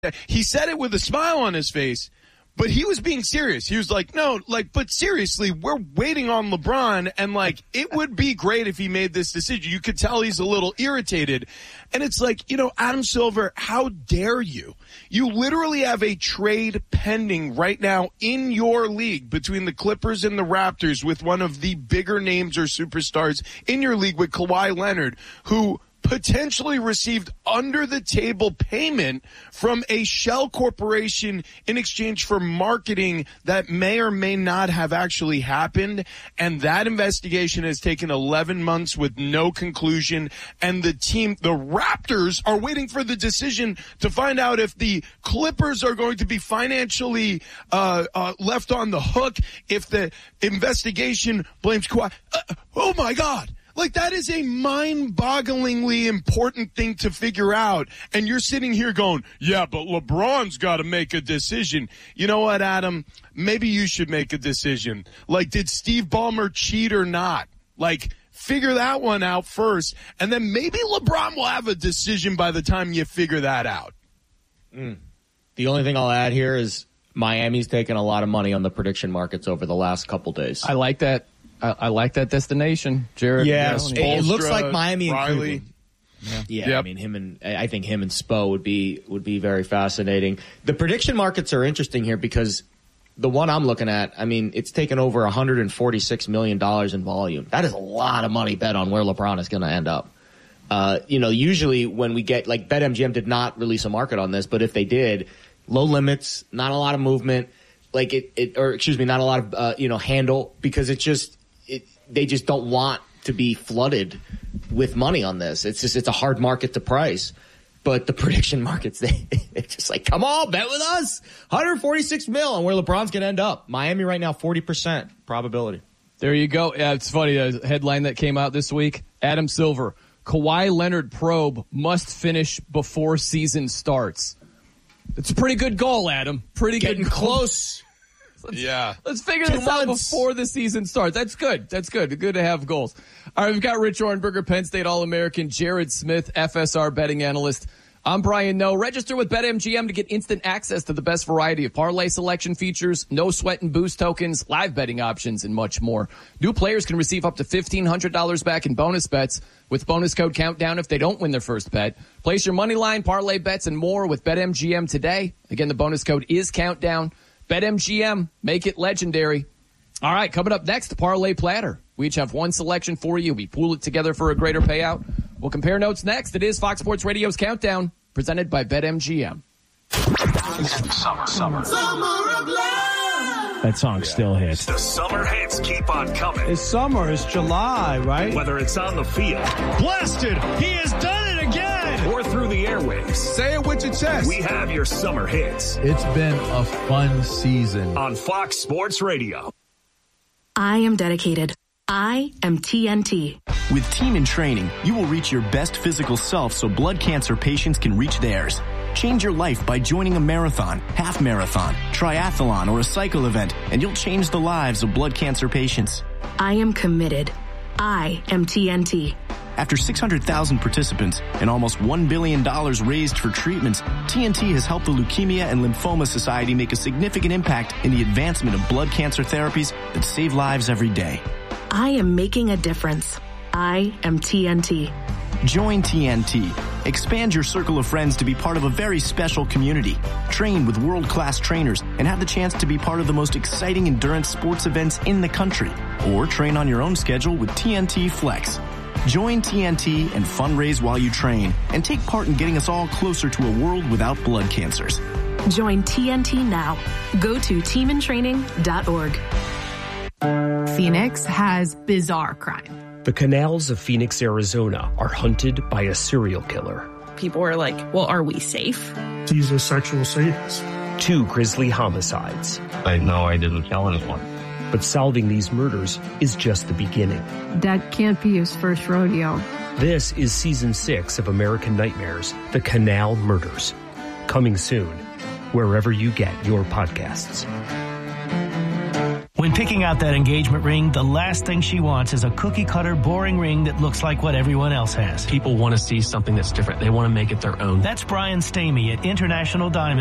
He said it with a smile on his face, but he was being serious. He was like, no, but seriously, we're waiting on LeBron, and, it would be great if he made this decision. You could tell he's a little irritated. And it's like, Adam Silver, how dare you? You literally have a trade pending right now in your league between the Clippers and the Raptors with one of the bigger names or superstars in your league with Kawhi Leonard, who potentially received under-the-table payment from a shell corporation in exchange for marketing that may or may not have actually happened. And that investigation has taken 11 months with no conclusion. And the Raptors, are waiting for the decision to find out if the Clippers are going to be financially left on the hook if the investigation blames Kawhi. Oh, my God. That is a mind-bogglingly important thing to figure out. And you're sitting here going, yeah, but LeBron's got to make a decision. You know what, Adam? Maybe you should make a decision. Did Steve Ballmer cheat or not? Figure that one out first. And then maybe LeBron will have a decision by the time you figure that out. The only thing I'll add here is Miami's taken a lot of money on the prediction markets over the last couple days. I like that. I like that destination, Jared. Yeah, it looks like Miami and Riley. Cleveland. Yeah, yep. I think him and Spo would be very fascinating. The prediction markets are interesting here because the one I'm looking at, it's taken over $146 million in volume. That is a lot of money bet on where LeBron is going to end up. Usually when we get, BetMGM did not release a market on this, but if they did, low limits, not a lot of movement, not a lot of, handle, because they just don't want to be flooded with money on this. It's a hard market to price. But the prediction markets, they're just come on, bet with us. 146 mil on where LeBron's going to end up. Miami right now, 40% probability. There you go. Yeah, it's funny. A headline that came out this week, Adam Silver, Kawhi Leonard probe must finish before season starts. It's a pretty good goal, Adam. Getting close. Let's figure this out before the season starts. That's good. Good to have goals. All right, we've got Rich Orenberger, Penn State All-American, Jared Smith, FSR betting analyst. I'm Brian Noe. Register with BetMGM to get instant access to the best variety of parlay selection features, no sweat and boost tokens, live betting options, and much more. New players can receive up to $1,500 back in bonus bets with bonus code Countdown if they don't win their first bet. Place your money line, parlay bets, and more with BetMGM today. Again, the bonus code is Countdown. BetMGM, make it legendary. All right, coming up next, Parlay Platter. We each have one selection for you. We pool it together for a greater payout. We'll compare notes next. It is Fox Sports Radio's Countdown, presented by BetMGM. Summer of love. That song still hits. The summer hits keep on coming. It's summer. It's July, right? Whether it's on the field. Blasted. He has done it again. Or through the airwaves. Say it with your chest. We have your summer hits. It's been a fun season. On Fox Sports Radio. I am dedicated. I am TNT. With Team in Training, you will reach your best physical self so blood cancer patients can reach theirs. Change your life by joining a marathon, half marathon, triathlon, or a cycle event, and you'll change the lives of blood cancer patients. I am committed. I am TNT. After 600,000 participants and almost $1 billion raised for treatments, TNT has helped the Leukemia and Lymphoma Society make a significant impact in the advancement of blood cancer therapies that save lives every day. I am making a difference. I am TNT. Join TNT. Expand your circle of friends to be part of a very special community. Train with world-class trainers and have the chance to be part of the most exciting endurance sports events in the country. Or train on your own schedule with TNT Flex. Join TNT and fundraise while you train and take part in getting us all closer to a world without blood cancers. Join TNT now. Go to teamintraining.org. Phoenix has bizarre crime. The canals of Phoenix, Arizona are hunted by a serial killer. People are like, well, are we safe? He's a sexual sadist. 2 grisly homicides. I know I didn't kill anyone. But solving these murders is just the beginning. That can't be his first rodeo. This is Season 6 of American Nightmares, The Canal Murders. Coming soon, wherever you get your podcasts. When picking out that engagement ring, the last thing she wants is a cookie-cutter, boring ring that looks like what everyone else has. People want to see something that's different. They want to make it their own. That's Brian Stamey at International Diamond.